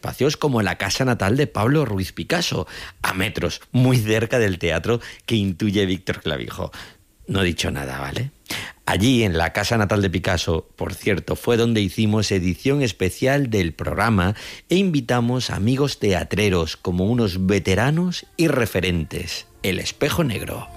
espacios como la casa natal de Pablo Ruiz Picasso, a metros, muy cerca del teatro que intuye Víctor Clavijo. No he dicho nada, ¿vale? Allí, en la casa natal de Picasso, por cierto, fue donde hicimos edición especial del programa e invitamos a amigos teatreros como unos veteranos y referentes. El Espejo Negro.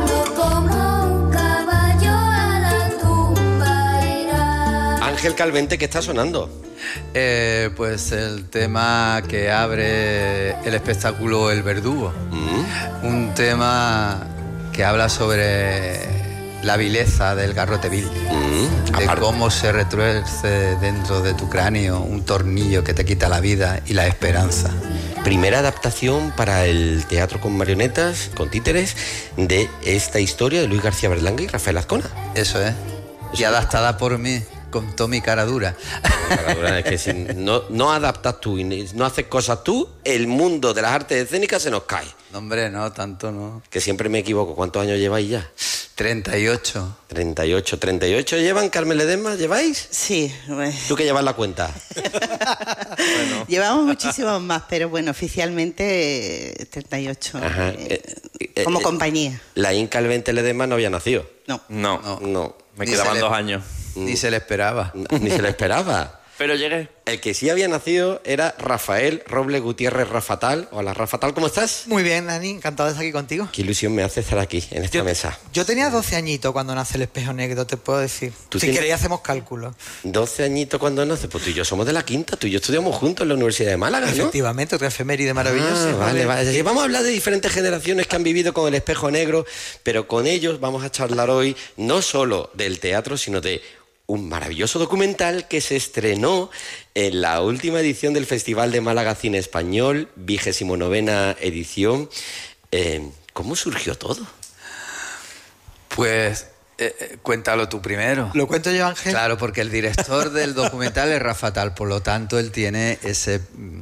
Ángel Calvente, ¿qué está sonando? Pues el tema que abre el espectáculo El Verdugo. Un tema que habla sobre la vileza del garrote vil, de cómo se retuerce dentro de tu cráneo un tornillo que te quita la vida y la esperanza. Primera adaptación para el teatro con marionetas, con títeres, de esta historia de Luis García Berlanga y Rafael Azcona. Eso es. Y adaptada por mí, con toda mi cara dura. Es que si no adaptas tú y no haces cosas tú, el mundo de las artes escénicas se nos cae. No, hombre, no, tanto no. Que siempre me equivoco. ¿Cuántos años lleváis ya? 38. 38 llevan. Carmen Ledesma, ¿lleváis? Sí. ¿Tú que llevas la cuenta? Bueno. Llevamos muchísimos más, pero bueno, oficialmente 38. Ajá. Como compañía. Laín Calvente Ledesma no había nacido. No. Me quedaban 2 años. Ni se le esperaba. Ni se le esperaba. Pero llegué. El que sí había nacido era Rafael Robles Gutiérrez Rafatal. Hola, Rafatal, ¿cómo estás? Muy bien, Dani, encantado de estar aquí contigo. Qué ilusión me hace estar aquí, en esta mesa. Yo tenía 12 añitos cuando nace El Espejo Negro, te puedo decir. Si queréis hacemos cálculos. 12 añitos cuando nace, pues tú y yo somos de la quinta, tú y yo estudiamos juntos en la Universidad de Málaga, ¿no? Efectivamente, otra efeméride maravillosa. Vale. Vamos a hablar de diferentes generaciones que han vivido con El Espejo Negro, pero con ellos vamos a charlar hoy no solo del teatro, sino de un maravilloso documental que se estrenó en la última edición del Festival de Málaga Cine Español, 29ª edición. ¿Cómo surgió todo? Pues cuéntalo tú primero. ¿Lo cuento yo, Ángel? Claro, porque el director del documental es Rafatal, por lo tanto él tiene ese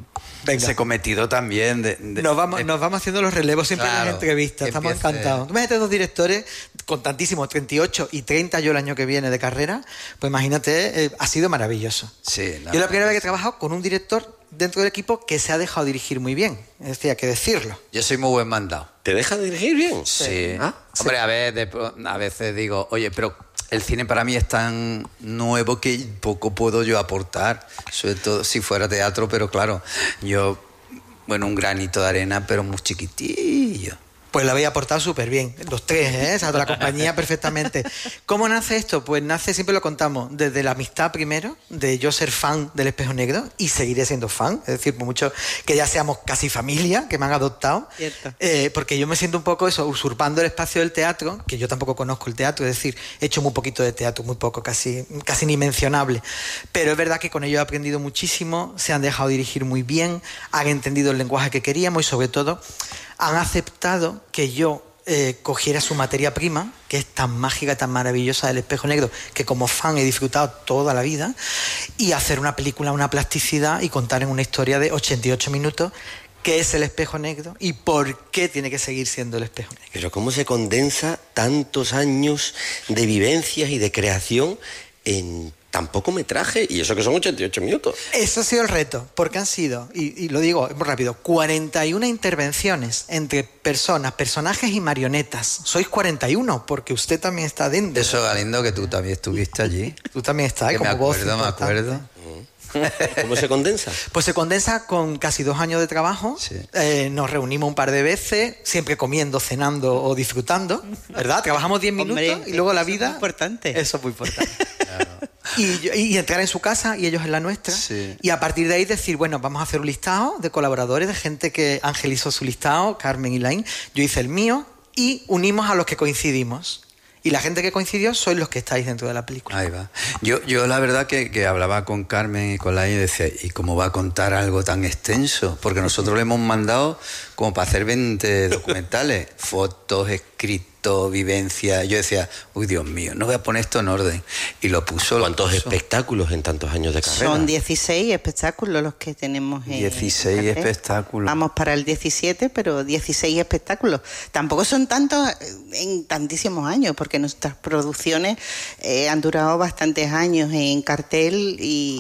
cometido también Nos vamos haciendo los relevos siempre en las entrevistas. Estamos encantados. Tú imagínate 2 directores con tantísimos, 38 y 30 yo el año que viene de carrera, pues imagínate, ha sido maravilloso. Sí, yo la primera vez que he trabajado con un director dentro del equipo que se ha dejado dirigir muy bien. Es decir, hay que decirlo. Yo soy muy buen mandado. ¿Te deja dirigir bien? Sí. Hombre, a veces digo, oye, pero el cine para mí es tan nuevo que poco puedo yo aportar, sobre todo si fuera teatro, pero claro, yo, un granito de arena, pero muy chiquitillo. Pues la habéis aportado súper bien, los 3, o sea, la compañía perfectamente. ¿Cómo nace esto? Pues nace, siempre lo contamos, desde la amistad primero, de yo ser fan del Espejo Negro y seguiré siendo fan, es decir, por mucho que ya seamos casi familia, que me han adoptado, porque yo me siento un poco eso, usurpando el espacio del teatro, que yo tampoco conozco el teatro, es decir, he hecho muy poquito de teatro, muy poco, casi ni mencionable, pero es verdad que con ellos he aprendido muchísimo, se han dejado dirigir muy bien, han entendido el lenguaje que queríamos y sobre todo han aceptado que yo cogiera su materia prima, que es tan mágica, tan maravillosa del Espejo Negro, que como fan he disfrutado toda la vida, y hacer una película, una plasticidad y contar en una historia de 88 minutos qué es el Espejo Negro y por qué tiene que seguir siendo el Espejo Negro. Pero cómo se condensa tantos años de vivencias y de creación en tan poco metraje, y eso que son 88 minutos. Eso ha sido el reto, porque han sido, y lo digo muy rápido, 41 intervenciones entre personajes y marionetas. Sois 41, porque usted también está dentro. Eso, Galindo, que tú también estuviste allí. Tú también estás, que como voz. Me acuerdo. ¿Cómo se condensa? Pues se condensa con casi 2 años de trabajo. Sí. Nos reunimos un par de veces, siempre comiendo, cenando o disfrutando, ¿verdad? Trabajamos 10 minutos. Hombre, y luego la vida... Es muy importante. Eso es muy importante. Claro. Y entrar en su casa y ellos en la nuestra. Sí. Y a partir de ahí decir, bueno, vamos a hacer un listado de colaboradores, de gente que Ángel hizo su listado, Carmen y Laín, yo hice el mío, y unimos a los que coincidimos. Y la gente que coincidió sois los que estáis dentro de la película. Ahí va. Yo la verdad que hablaba con Carmen y con Laín y decía, ¿y cómo va a contar algo tan extenso? Porque nosotros le hemos mandado como para hacer 20 documentales, fotos, escrito, vivencia. Yo decía, uy, Dios mío, no voy a poner esto en orden. Y lo puso. ¿Cuántos espectáculos en tantos años de carrera? Son 16 espectáculos los que tenemos. 16 espectáculos. Vamos para el 17, pero 16 espectáculos. Tampoco son tantos en tantísimos años, porque nuestras producciones han durado bastantes años en cartel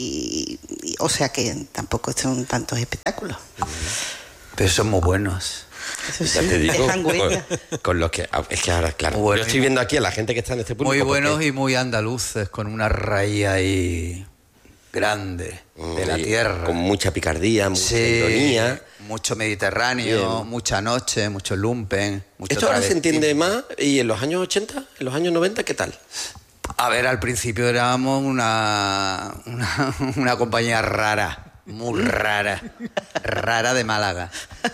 o sea que tampoco son tantos espectáculos. Pero son muy buenos. Eso sí, Ya te digo, dejan huella. con los que... Es que ahora, claro, Bueno, yo estoy viendo aquí a la gente que está en este público. Muy buenos porque... y muy andaluces, con una raíz ahí grande de la tierra. Con mucha picardía, mucha ironía. Mucho mediterráneo, Bien. mucha noche, mucho lumpen, mucho ¿Esto ahora se travesti. entiende más? ¿Y en los años 80, en los años 90, qué tal? A ver, al principio éramos una compañía rara, muy rara de Málaga.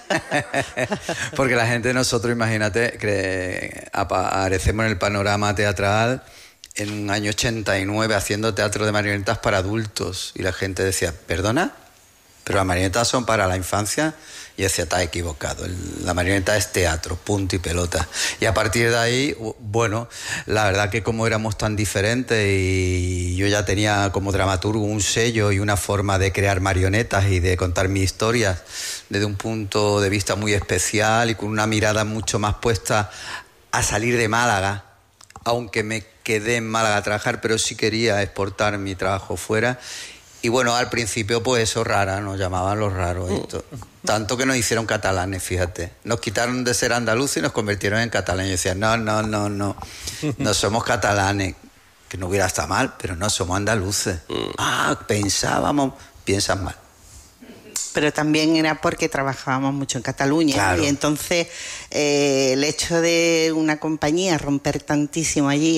Porque la gente, nosotros, imagínate, aparecemos en el panorama teatral en un año 89 haciendo teatro de marionetas para adultos. Y la gente decía, ¿perdona? Pero las marionetas son para la infancia. Y decía, está equivocado. La marioneta es teatro, punto y pelota. Y a partir de ahí, bueno, la verdad que como éramos tan diferentes y yo ya tenía como dramaturgo un sello y una forma de crear marionetas y de contar mis historias desde un punto de vista muy especial y con una mirada mucho más puesta a salir de Málaga, aunque me quedé en Málaga a trabajar, pero sí quería exportar mi trabajo fuera. Y bueno, al principio pues eso, rara, nos llamaban los raros. Esto. Tanto que nos hicieron catalanes, fíjate. Nos quitaron de ser andaluces y nos convirtieron en catalanes. Y decían, no somos catalanes. Que no hubiera estado mal, pero no, somos andaluces. Pensábamos, piensas mal. Pero también era porque trabajábamos mucho en Cataluña. Claro. Y entonces el hecho de una compañía romper tantísimo allí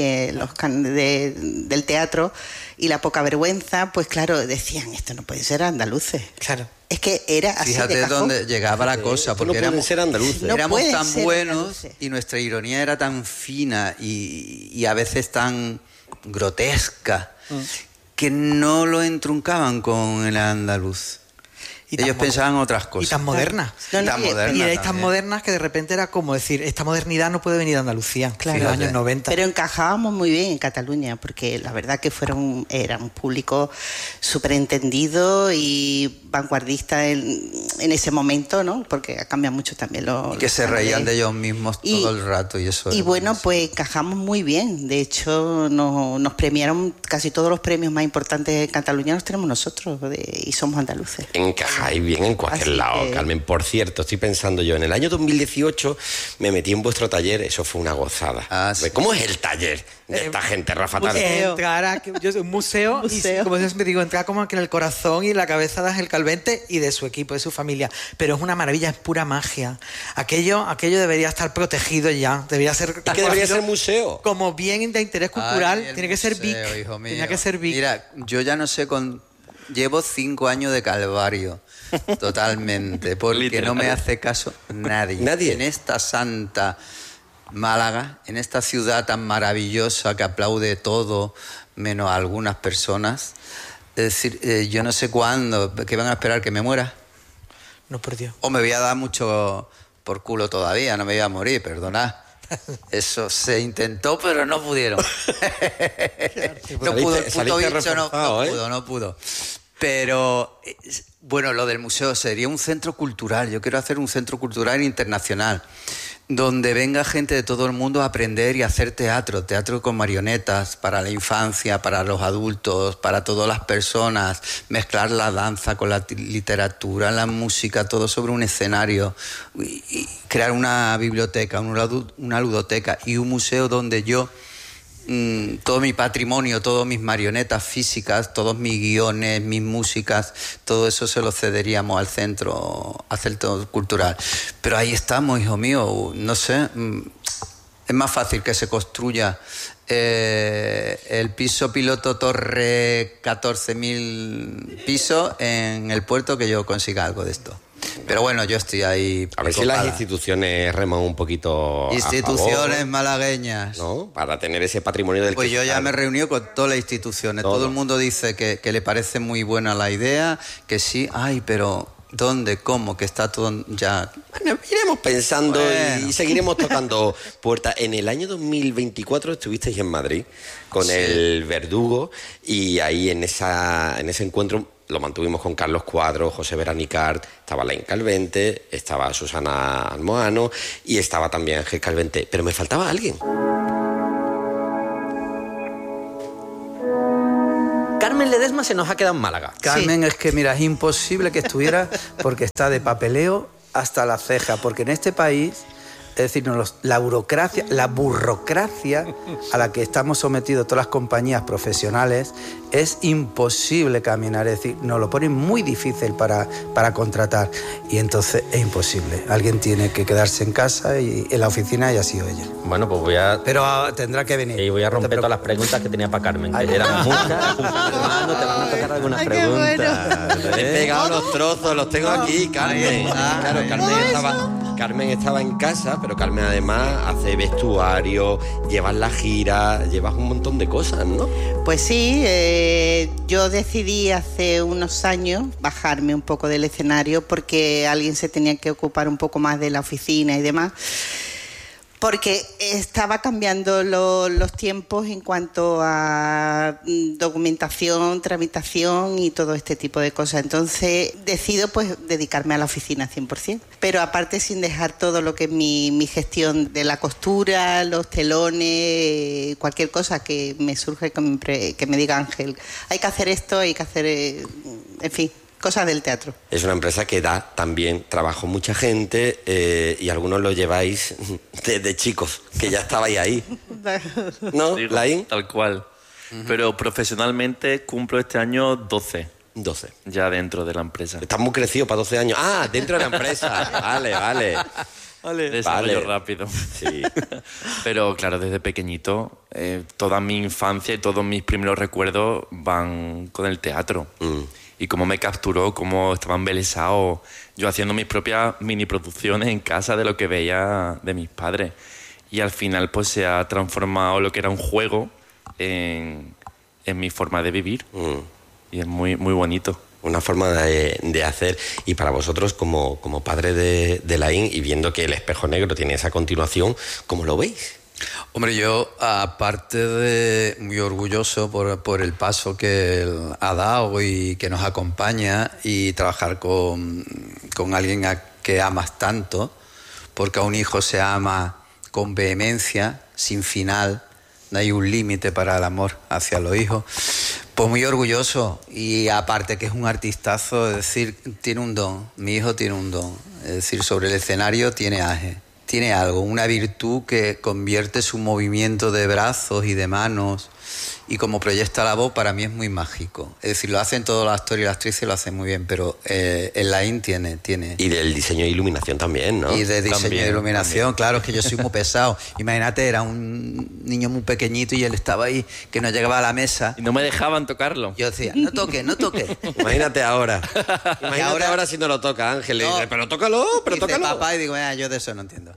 del teatro y la poca vergüenza, pues claro, decían, esto no puede ser andaluces. Claro. Es que era así. Fíjate de cajón. dónde llegaba la cosa, porque no pueden ser andaluces. No éramos pueden tan ser buenos andaluces. y nuestra ironía era tan fina y a veces tan grotesca que no lo entruncaban con el andaluz. Ellos pensaban otras cosas. Y tan modernas. Y erais tan modernas que de repente era como decir, esta modernidad no puede venir de Andalucía, Claro. en los años 90. Pero encajábamos muy bien en Cataluña, porque la verdad que era un público súper entendido y vanguardista en ese momento, ¿no? Porque ha cambiado mucho también Y que se reían de ellos mismos todo el rato. Y bueno, pues encajamos muy bien. De hecho, nos premiaron casi todos los premios más importantes de Cataluña, los tenemos nosotros y somos andaluces. Encajáis bien en cualquier lado, Carmen. Por cierto, estoy pensando yo, en el año 2018 me metí en vuestro taller, eso fue una gozada. Sí. ¿Cómo es el taller de esta gente, Rafa Tal? Un museo. Y como siempre digo, entrar como que en el corazón y en la cabeza de Ángel Calvente y de su equipo, de su familia. Pero es una maravilla, es pura magia. Aquello debería estar protegido ya. Debería ser... ¿Y qué debería ser museo? Como bien de interés cultural, tiene que ser BIC. Tenía que ser BIC. Mira, yo ya no sé llevo 5 años de calvario. Totalmente, porque no me hace caso nadie. En esta santa Málaga, en esta ciudad tan maravillosa que aplaude todo, menos a algunas personas, es decir, yo no sé cuándo, que van a esperar que me muera. No, por Dios. O me voy a dar mucho por culo todavía, no me voy a morir, perdonad. Eso se intentó, pero no pudieron. No pudo, el puto bicho no pudo. Pero, bueno, lo del museo sería un centro cultural. Yo quiero hacer un centro cultural internacional donde venga gente de todo el mundo a aprender y a hacer teatro con marionetas para la infancia, para los adultos, para todas las personas, mezclar la danza con la literatura, la música, todo sobre un escenario y crear una biblioteca, una ludoteca y un museo donde yo todo mi patrimonio, todas mis marionetas físicas, todos mis guiones, mis músicas, todo eso se lo cederíamos al centro cultural. Pero ahí estamos, hijo mío, no sé, es más fácil que se construya el piso piloto torre 14.000 pisos en el puerto que yo consiga algo de esto. Pero bueno, yo estoy ahí. A ver si las instituciones reman un poquito. Instituciones a favor, malagueñas. ¿no? Para tener ese patrimonio del Pues yo ya me he reunido con todas las instituciones. Todo el mundo dice que le parece muy buena la idea, que sí. Ay, pero ¿Dónde? ¿Cómo? Que está todo ya... Bueno, iremos pensando y seguiremos tocando puertas. En el año 2024 estuvisteis en Madrid con el Verdugo y ahí en ese encuentro lo mantuvimos con Carlos Cuadro, José Veranicart, estaba Laín Calvente, estaba Susana Almohano y estaba también Ángel Calvente. Pero me faltaba alguien. Carmen Ledesma se nos ha quedado en Málaga. Carmen, es que mira, es imposible que estuviera porque está de papeleo hasta la ceja, porque en este país, es decir, la burocracia a la que estamos sometidos todas las compañías profesionales, es imposible caminar, es decir, nos lo ponen muy difícil para contratar y entonces es imposible. Alguien tiene que quedarse en casa y en la oficina y ha sido ella. Bueno, pues voy a... Pero tendrá que venir. Y voy a romper todas las preguntas que tenía para Carmen, que eran muchas. Fernando, te van a tocar algunas preguntas. Bueno. He pegado los trozos, los tengo aquí, Carmen. Claro, Carmen estaba en casa, pero Carmen además hace vestuario, llevas la gira, llevas un montón de cosas, ¿no? Pues sí, yo decidí hace unos años bajarme un poco del escenario porque alguien se tenía que ocupar un poco más de la oficina y demás. Porque estaba cambiando los tiempos en cuanto a documentación, tramitación y todo este tipo de cosas. Entonces decido pues dedicarme a la oficina 100%. Pero aparte sin dejar todo lo que es mi gestión de la costura, los telones, cualquier cosa que me surja y que me diga Ángel, hay que hacer esto, hay que hacer, en fin. Cosas del teatro. Es una empresa que da también trabajo a mucha gente y algunos lo lleváis desde chicos, que ya estabais ahí. ¿No, Laín? Tal cual. Pero profesionalmente cumplo este año 12. 12. Ya dentro de la empresa. Estás muy crecido para 12 años. Ah, dentro de la empresa. Vale. Desarrollo rápido. Sí. Pero claro, desde pequeñito, toda mi infancia y todos mis primeros recuerdos van con el teatro. Y cómo me capturó, cómo estaba embelesado, yo haciendo mis propias mini producciones en casa de lo que veía de mis padres. Y al final pues se ha transformado lo que era un juego en mi forma de vivir. Y es muy, muy bonito. Una forma de hacer. Y para vosotros, como padre de Laín, y viendo que El Espejo Negro tiene esa continuación, ¿cómo lo veis? Hombre, yo, aparte de muy orgulloso por el paso que él ha dado y que nos acompaña, y trabajar con alguien a que amas tanto, porque a un hijo se ama con vehemencia, sin final, no hay un límite para el amor hacia los hijos. Pues muy orgulloso, y aparte que es un artistazo, es decir, tiene un don, mi hijo tiene un don, es decir, sobre el escenario tiene aje. Tiene algo, una virtud que convierte su movimiento de brazos y de manos, y como proyecta la voz, para mí es muy mágico. Es decir, lo hacen todos los actores y las actrices, lo hacen muy bien, pero el Laín tiene... Y del diseño de iluminación también, ¿no? Y de diseño también, de iluminación, también. Claro, es que yo soy muy pesado. Imagínate, era un niño muy pequeñito y él estaba ahí, que no llegaba a la mesa. Y no me dejaban tocarlo. Yo decía, no toque. Imagínate ahora. Imagínate ahora si no lo toca, Ángel. Le dice, pero tócalo. Dice papá, y digo, yo de eso no entiendo.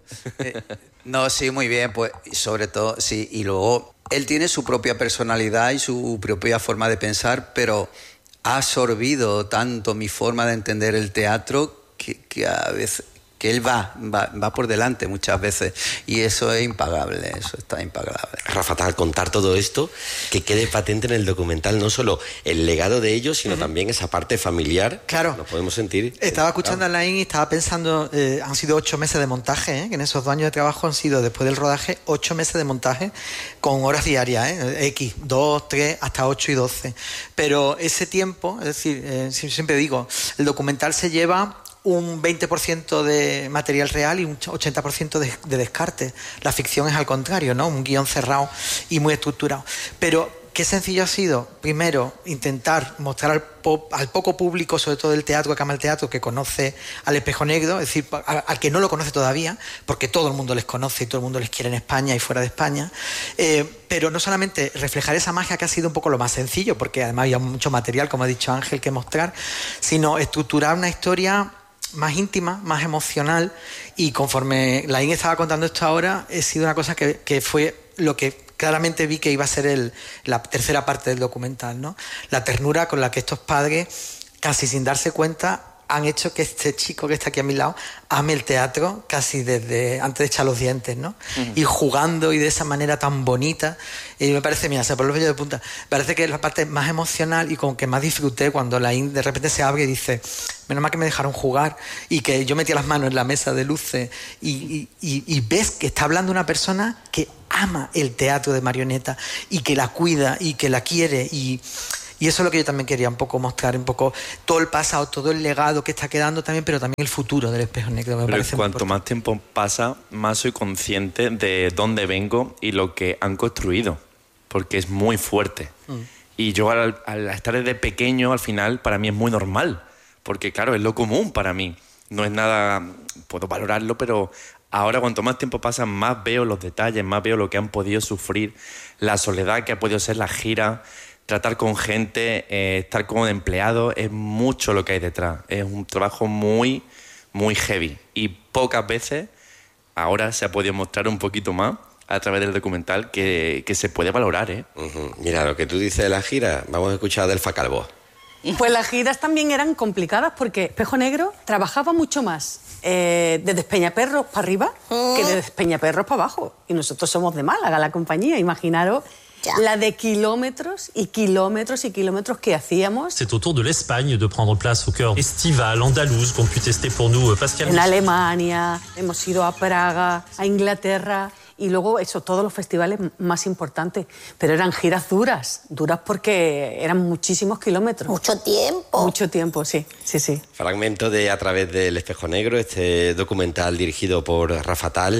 No, sí, muy bien, pues sobre todo, sí. Y luego, él tiene su propia personalidad y su propia forma de pensar, pero ha absorbido tanto mi forma de entender el teatro que a veces... que él va por delante muchas veces, y eso es impagable, eso está impagable. Rafa, al contar todo esto, que quede patente en el documental no solo el legado de ellos, sino también esa parte familiar. Claro. Nos podemos sentir. Estaba escuchando a Laín y estaba pensando, han sido 8 meses de montaje, que en esos 2 años de trabajo han sido, después del rodaje, 8 meses de montaje con horas diarias, X, 2, 3, hasta 8 y 12. Pero ese tiempo, es decir, siempre digo, el documental se lleva un 20% de material real y un 80% de descarte. La ficción es al contrario, ¿no? Un guión cerrado y muy estructurado. Pero qué sencillo ha sido, primero, intentar mostrar al poco público, sobre todo del teatro, que ama el teatro, que conoce al Espejo Negro, es decir, al que no lo conoce todavía, porque todo el mundo les conoce y todo el mundo les quiere en España y fuera de España. Pero no solamente reflejar esa magia, que ha sido un poco lo más sencillo, porque además había mucho material, como ha dicho Ángel, que mostrar, sino estructurar una historia más íntima, más emocional, y conforme Laín estaba contando esto ahora, ha sido una cosa que fue lo que claramente vi que iba a ser la tercera parte del documental, ¿no? La ternura con la que estos padres, casi sin darse cuenta, han hecho que este chico que está aquí a mi lado ame el teatro casi desde antes de echar los dientes, ¿no? Y jugando y de esa manera tan bonita. Y me parece, mira, se pone los vellos de punta. Parece que es la parte más emocional y con que más disfruté cuando Laín de repente se abre y dice, menos mal que me dejaron jugar, y que yo metía las manos en la mesa de luces y ves que está hablando una persona que ama el teatro de marioneta y que la cuida y que la quiere, y eso es lo que yo también quería un poco mostrar, un poco todo el pasado, todo el legado que está quedando también, pero también el futuro del Espejo Negro. Me parece cuanto más tiempo pasa, más soy consciente de dónde vengo y lo que han construido, porque es muy fuerte. Y yo al estar desde pequeño, al final, para mí es muy normal, porque claro, es lo común para mí. No es nada, puedo valorarlo, pero ahora cuanto más tiempo pasa, más veo los detalles, más veo lo que han podido sufrir, la soledad que ha podido ser la gira, tratar con gente, estar con empleados, es mucho lo que hay detrás. Es un trabajo muy, muy heavy. Y pocas veces, ahora se ha podido mostrar un poquito más a través del documental que se puede valorar, ¿eh? Mira, lo que tú dices de la gira, vamos a escuchar a Delfa Calvo. Pues las giras también eran complicadas porque Espejo Negro trabajaba mucho más desde Peñaperros para arriba que desde Peñaperros para abajo. Y nosotros somos de Málaga, la compañía, imaginaros la de kilómetros y kilómetros y kilómetros que hacíamos. C'est au tour de l'Espagne de prendre place au cœur estival, andalouse, qu'ont pu tester pour nous Pascal. En Alemania, hemos ido a Praga, a Inglaterra y luego eso, todos los festivales más importantes. Pero eran giras duras porque eran muchísimos kilómetros. Mucho tiempo. Mucho tiempo, sí. Fragmento de A través del Espejo Negro, este documental dirigido por Rafa Tal.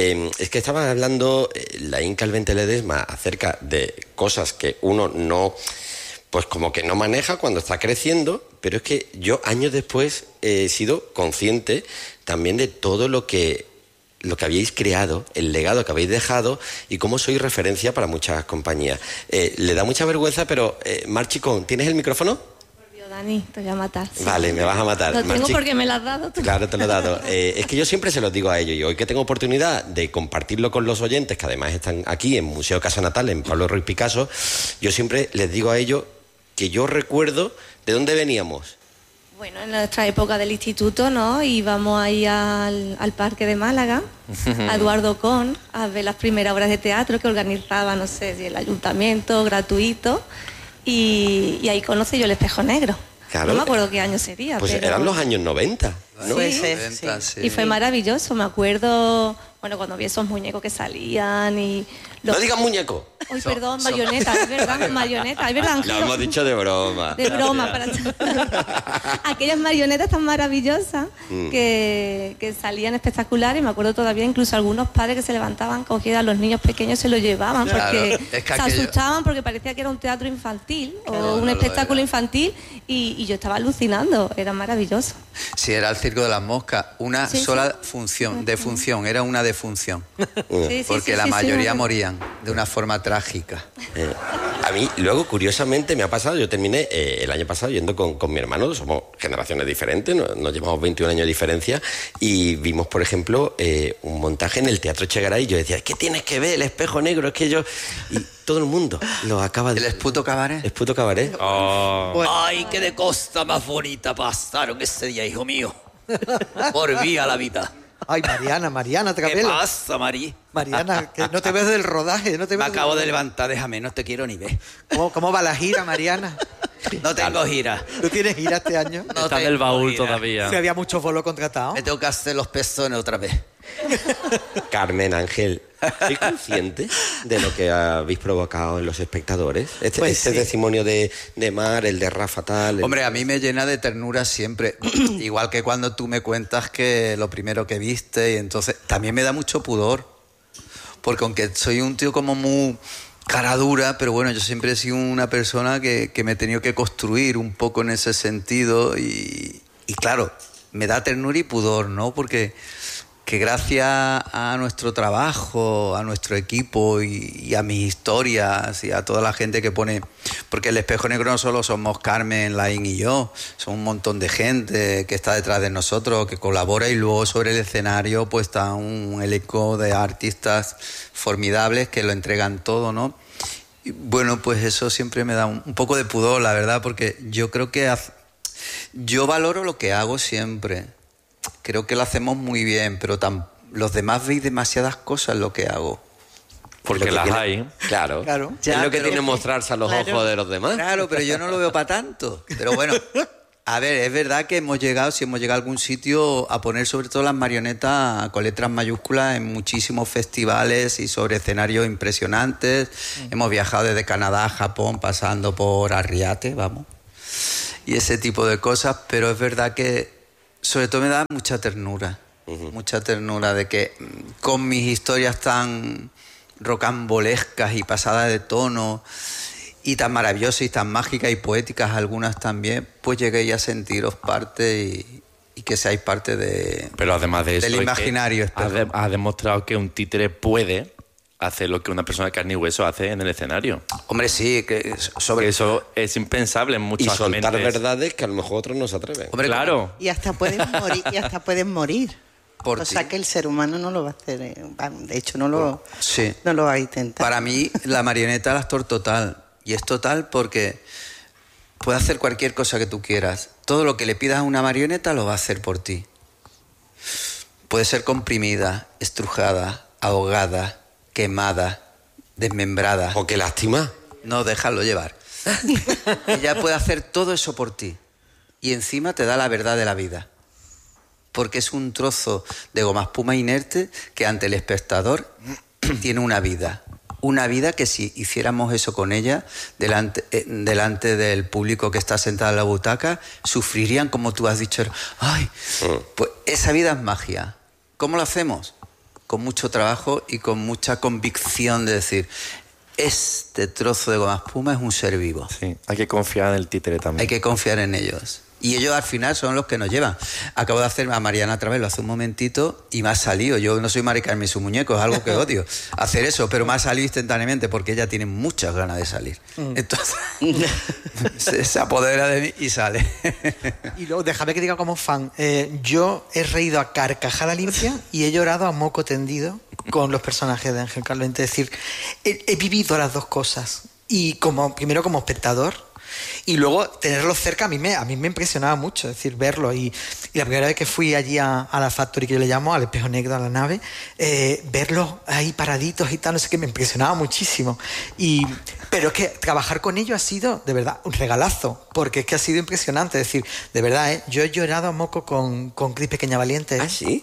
Es que estaba hablando Laín Calvente Ledesma acerca de cosas que uno no, pues como que no maneja cuando está creciendo, pero es que yo años después he sido consciente también de todo lo que habéis creado, el legado que habéis dejado y cómo sois referencia para muchas compañías. Le da mucha vergüenza, pero Mar Chicón, ¿tienes el micrófono? Dani, te voy a matar. Sí. Vale, me vas a matar. Lo tengo porque me lo has dado tú. Claro, te lo he dado. Es que yo siempre se los digo a ellos, y hoy que tengo oportunidad de compartirlo con los oyentes, que además están aquí en Museo Casa Natal, en Pablo Ruiz Picasso, yo siempre les digo a ellos que yo recuerdo de dónde veníamos. Bueno, en nuestra época del instituto, ¿no? Íbamos ahí al Parque de Málaga, a Eduardo Con, a ver las primeras obras de teatro que organizaba, no sé, si el ayuntamiento, gratuito, y ahí conocí yo el Espejo Negro. Claro. No me acuerdo qué año sería. Pues pero... eran los años 90, ¿no? Sí. Y fue maravilloso, me acuerdo, bueno, cuando vi esos muñecos que salían y... No digas muñeco. Uy, perdón, marioneta, es verdad, marioneta, es verdad. Lo hemos dicho de broma. De broma, para aquellas marionetas tan maravillosas que salían espectaculares. Me acuerdo todavía incluso algunos padres que se levantaban, cogían a los niños pequeños, se los llevaban porque se asustaban porque parecía que era un teatro infantil o un espectáculo infantil y yo estaba alucinando, era maravilloso. Sí, era el Circo de las Moscas, una sola función, defunción, era una defunción, porque la mayoría morían de una forma trágica. A mí, luego, curiosamente, me ha pasado, yo terminé el año pasado yendo con mi hermano, somos generaciones diferentes, nos llevamos 21 años de diferencia, y vimos, por ejemplo, un montaje en el Teatro Echegaray, y yo decía, ¿qué tienes que ver? El Espejo Negro, es que yo... Y todo el mundo lo acaba de... ¿El Esputo Cabaret? Esputo Cabaret. Oh. Bueno. Ay, qué de cosa más bonita pasaron ese día, hijo mío. Por vía la vida. Ay, Mariana, te ¿Qué pasa, Mari? Mariana, que no te ves del rodaje. Me acabo de levantar, déjame, no te quiero ni ver. ¿Cómo va la gira, Mariana? No tengo gira. ¿Tú tienes gira este año? No está en el baúl todavía. Si había muchos bolos contratados. Me tengo que hacer los pezones otra vez. Carmen Ángel, ¿sois consciente de lo que habéis provocado en los espectadores? Este testimonio de Mar, el de Rafa Tal... Hombre, a mí me llena de ternura siempre. Igual que cuando tú me cuentas que lo primero que viste, y entonces también me da mucho pudor. Porque aunque soy un tío como muy cara dura, pero bueno, yo siempre he sido una persona que me he tenido que construir un poco en ese sentido y claro, me da ternura y pudor, ¿no? Porque que gracias a nuestro trabajo, a nuestro equipo y a mis historias y a toda la gente que pone... Porque el Espejo Negro no solo somos Carmen, Laín y yo, son un montón de gente que está detrás de nosotros, que colabora, y luego sobre el escenario pues está un elenco de artistas formidables que lo entregan todo, ¿no? Y bueno, pues eso siempre me da un poco de pudor, la verdad, porque yo creo que Yo valoro lo que hago siempre. Creo que lo hacemos muy bien, pero los demás veis demasiadas cosas en lo que hago. Porque las hay. Claro. Ya, es lo que pero- tiene mostrarse a los ojos de los demás. Claro, pero yo no lo veo para tanto. Pero bueno, a ver, es verdad que hemos llegado a algún sitio, a poner sobre todo las marionetas con letras mayúsculas en muchísimos festivales y sobre escenarios impresionantes. Hemos viajado desde Canadá a Japón, pasando por Arriate, vamos. Y ese tipo de cosas, pero es verdad que sobre todo me da mucha ternura. Mucha ternura de que con mis historias tan rocambolescas y pasadas de tono y tan maravillosas y tan mágicas y poéticas algunas también, pues lleguéis a sentiros parte y que seáis parte Pero además de eso, del es que imaginario. ha demostrado que un títere puede hacer lo que una persona de carne y hueso hace en el escenario. Hombre, sí, que Que eso es impensable en Y muchas soltar mentes. verdades que a lo mejor otros no se atreven. Hombre, Claro. Y hasta pueden morir. Y hasta pueden morir. Por O ti. sea que el ser humano no lo va a hacer. De hecho, no lo Sí. va a intentar. Para mí, la marioneta es el actor total. Y es total porque puede hacer cualquier cosa que tú quieras. Todo lo que le pidas a una marioneta lo va a hacer por ti. Puede ser comprimida, estrujada, ahogada, quemada, desmembrada. O qué lástima. No, déjalo llevar. Ella puede hacer todo eso por ti. Y encima te da la verdad de la vida. Porque es un trozo de goma espuma inerte que ante el espectador tiene una vida. Una vida que si hiciéramos eso con ella, delante del público que está sentado en la butaca, sufrirían, como tú has dicho. ¡Ay! Pues esa vida es magia. ¿Cómo lo hacemos? Con mucho trabajo y con mucha convicción de decir, este trozo de goma espuma es un ser vivo. Sí, hay que confiar en el títere también. Hay que confiar en ellos. Y ellos al final son los que nos llevan. Acabo de hacer a Mariana otra vez, lo hace un momentito y me ha salido. Yo no soy Mari Carmen y su muñeco, es algo que odio hacer eso, pero me ha salido instantáneamente porque ella tiene muchas ganas de salir. Entonces se apodera de mí y sale. Y luego, déjame que diga como fan, yo he reído a carcajada limpia y he llorado a moco tendido con los personajes de Ángel Carlos. Es decir, he vivido las dos cosas. Y primero como espectador, y luego tenerlos cerca a mí me impresionaba mucho, es decir, verlo. Y la primera vez que fui allí a la Factory, que yo le llamo, al espejo negro, a la nave, verlos ahí paraditos y tal, no sé qué, me impresionaba muchísimo. Pero es que trabajar con ellos ha sido, de verdad, un regalazo, porque es que ha sido impresionante. Es decir, de verdad, yo he llorado a moco con Cris Pequeña Valiente. ¿Ah, sí?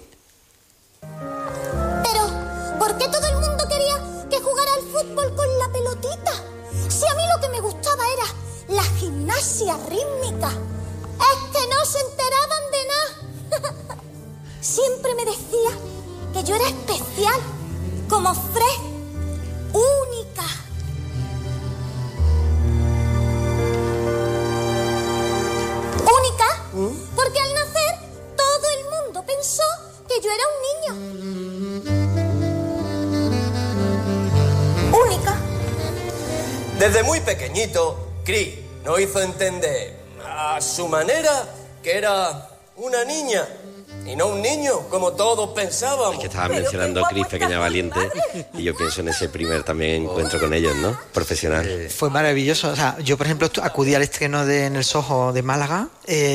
Pero, ¿por qué todo el mundo quería que jugara al fútbol con la pelotita? Si a mí lo que me gustaba era la gimnasia rítmica. Es que no se enteraban de nada. Siempre me decía que yo era especial, como Fred, única. Única, porque al nacer todo el mundo pensó que yo era un niño. Única. Desde muy pequeñito, Cris nos hizo entender a su manera que era una niña y no un niño, como todos pensábamos. Que estaba mencionando Cris Pequeña Valiente y yo pienso en ese primer también encuentro con ellos, ¿no? Profesional. Fue maravilloso. O sea, yo, por ejemplo, acudí al estreno en el Soho de Málaga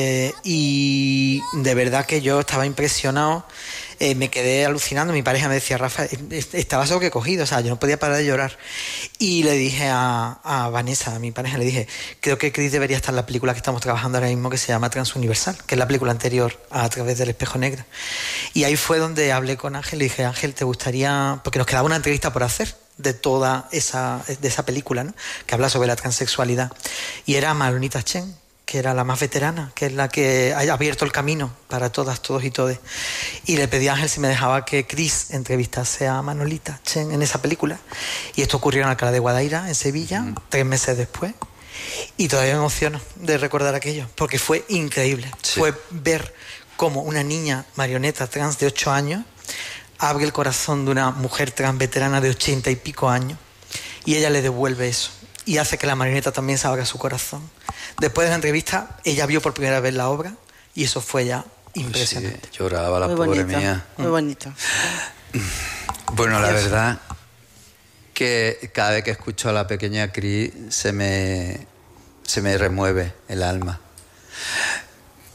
y de verdad que yo estaba impresionado. Me quedé alucinando. Mi pareja me decía, Rafa, estaba sobrecogido, o sea, yo no podía parar de llorar. Y le dije a Vanessa, a mi pareja, le dije, creo que Cris debería estar en la película que estamos trabajando ahora mismo, que se llama Transuniversal, que es la película anterior a Través del Espejo Negro. Y ahí fue donde hablé con Ángel, le dije, Ángel, ¿te gustaría...? Porque nos quedaba una entrevista por hacer de toda esa película, ¿no? Que habla sobre la transexualidad. Y era Manolita Chen, que era la más veterana, que es la que ha abierto el camino para todas, todos y todes. Y le pedí a Ángel si me dejaba que Cris entrevistase a Manolita Chen en esa película. Y esto ocurrió en Alcalá de Guadaira, en Sevilla, 3 meses después. Y todavía me emociono de recordar aquello, porque fue increíble. Sí. Fue ver cómo una niña marioneta trans de 8 años abre el corazón de una mujer trans veterana de 80 y pico años y ella le devuelve eso. Y hace que la marioneta también se abra su corazón. Después de la entrevista, ella vio por primera vez la obra y eso fue ya impresionante. Sí, lloraba la muy pobre bonito, mía. Muy bonito. Bueno, la verdad que cada vez que escucho a la pequeña Cris se me remueve el alma.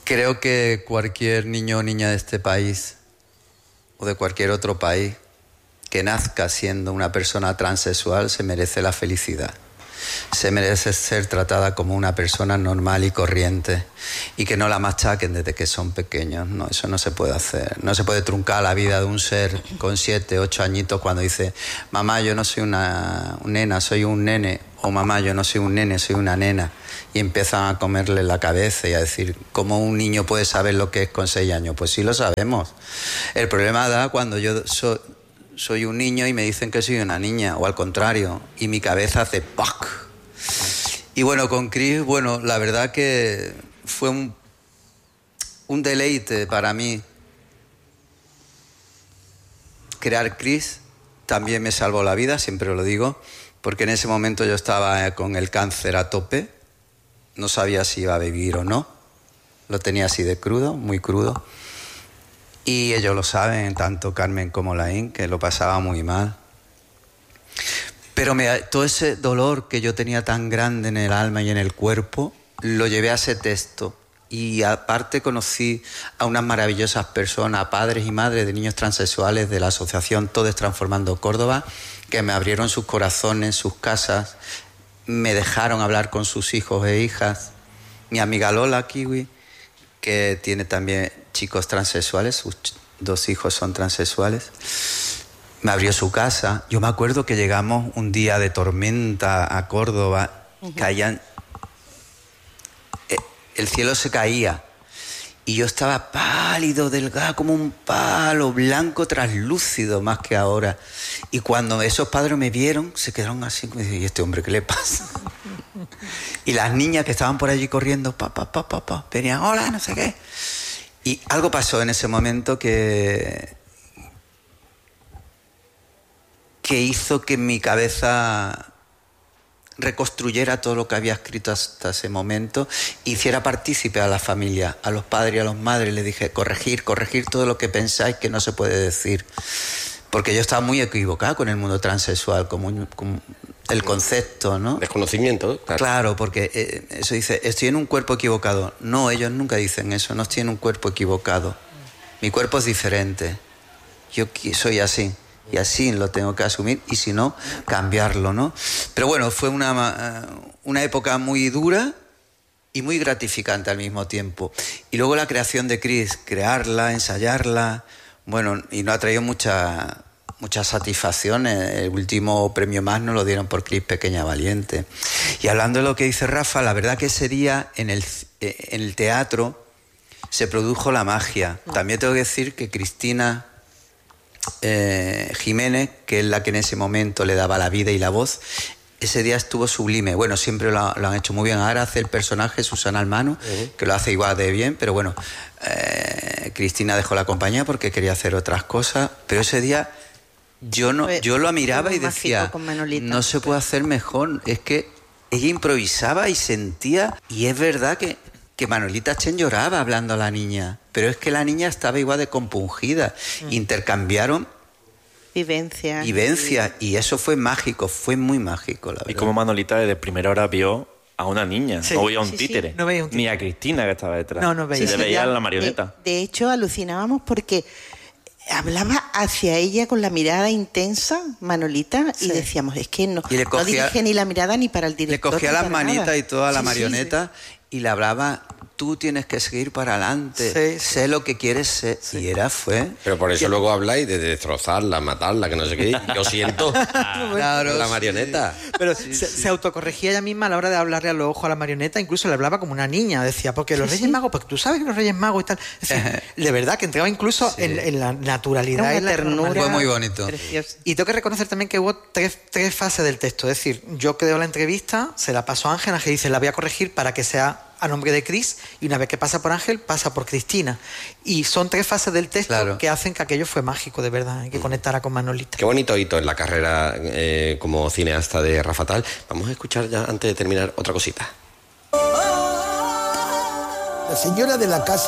Creo que cualquier niño o niña de este país o de cualquier otro país que nazca siendo una persona transexual se merece la felicidad. Se merece ser tratada como una persona normal y corriente y que no la machaquen desde que son pequeños. No, eso no se puede hacer. No se puede truncar la vida de un ser con 7, 8 añitos cuando dice mamá, yo no soy una nena, soy un nene, o mamá, yo no soy un nene, soy una nena, y empiezan a comerle la cabeza y a decir ¿cómo un niño puede saber lo que es con 6 años? Pues sí lo sabemos. El problema da cuando yo soy un niño y me dicen que soy una niña, o al contrario, y mi cabeza hace ¡pac! Y bueno, con Chris, bueno, la verdad que fue un deleite para mí crear Chris. También me salvó la vida, siempre lo digo, porque en ese momento yo estaba con el cáncer a tope, no sabía si iba a vivir o no, lo tenía así de crudo, muy crudo. Y ellos lo saben, tanto Carmen como Laín, que lo pasaba muy mal. Pero todo ese dolor que yo tenía tan grande en el alma y en el cuerpo, lo llevé a ese texto. Y aparte conocí a unas maravillosas personas, padres y madres de niños transexuales de la asociación Todes Transformando Córdoba, que me abrieron sus corazones, sus casas, me dejaron hablar con sus hijos e hijas. Mi amiga Lola Kiwi, que tiene también chicos transexuales, sus 2 hijos son transexuales, me abrió su casa. Yo me acuerdo que llegamos un día de tormenta a Córdoba, caían, el cielo se caía y yo estaba pálido, delgado, como un palo, blanco, translúcido más que ahora. Y cuando esos padres me vieron, se quedaron así, como dicen, ¿y este hombre qué le pasa? Y las niñas que estaban por allí corriendo, venían, hola, no sé qué. Y algo pasó en ese momento que hizo que mi cabeza reconstruyera todo lo que había escrito hasta ese momento, hiciera partícipe a la familia, a los padres y a las madres. Les dije, corregir todo lo que pensáis que no se puede decir. Porque yo estaba muy equivocado con el mundo transexual, como el concepto, ¿no? Desconocimiento, claro. Claro, porque eso dice, estoy en un cuerpo equivocado. No, ellos nunca dicen eso, no estoy en un cuerpo equivocado. Mi cuerpo es diferente. Yo soy así. Y así lo tengo que asumir, y si no, cambiarlo, ¿no? Pero bueno, fue una época muy dura y muy gratificante al mismo tiempo. Y luego la creación de Chris, crearla, ensayarla, bueno, y nos ha traído muchas satisfacciones. El último premio más nos lo dieron por Chris Pequeña Valiente. Y hablando de lo que dice Rafa, la verdad que ese día en el teatro se produjo la magia. También tengo que decir que Cristina Jiménez, que es la que en ese momento le daba la vida y la voz, ese día estuvo sublime. Bueno, siempre lo han hecho muy bien. Ahora hace el personaje Susana Almano, que lo hace igual de bien, pero bueno, Cristina dejó la compañía porque quería hacer otras cosas, pero ese día yo lo miraba y decía, no se puede hacer mejor. Es que ella improvisaba y sentía, y es verdad que Manolita Chen lloraba hablando a la niña, pero es que la niña estaba igual de compungida. Intercambiaron vivencias, y eso fue mágico, fue muy mágico, la verdad. Y como Manolita desde primera hora vio a una niña, sí, no veía un títere, no veía un títere, ni a Cristina que estaba detrás. No veía. Se le veía la marioneta. De hecho, alucinábamos porque hablaba hacia ella con la mirada intensa, Manolita, y decíamos, es que no dirige ni la mirada ni para el director. Le cogía las manitas y toda la marioneta y le hablaba, tú tienes que seguir para adelante, sé lo que quieres ser. Y fue. Pero por eso luego habláis de destrozarla, matarla, que no sé qué. Yo siento claro, la marioneta. Pero se autocorregía ella misma a la hora de hablarle a los ojos a la marioneta, incluso le hablaba como una niña, decía, porque los Reyes Magos, porque tú sabes que los Reyes Magos y tal. Es decir, de verdad que entraba incluso en la naturalidad y la ternura. Fue muy bonito. Precioso. Y tengo que reconocer también que hubo tres fases del texto. Es decir, yo creo la entrevista, se la paso a Ángel dice, la voy a corregir para que sea a nombre de Chris, y una vez que pasa por Ángel, pasa por Cristina. Y son 3 fases del texto que hacen que aquello fue mágico, de verdad, que conectara con Manolita. Qué bonito hito en la carrera como cineasta de Rafa Tal. Vamos a escuchar ya, antes de terminar, otra cosita. La señora de la casa